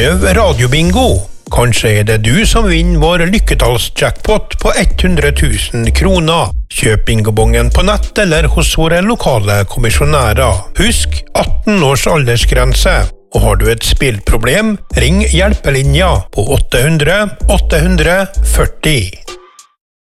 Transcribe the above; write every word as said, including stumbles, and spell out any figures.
Prøv radiobingo. Kanskje er det du som vinner vår lykketallsjackpot på hundre tusen kroner. Kjøp bingobongen på nett eller hos våre lokale kommisjonærer. Husk atten års aldersgrense. Og har du et spillproblem, ring hjelpelinja på åtte hundre åtte hundre førti.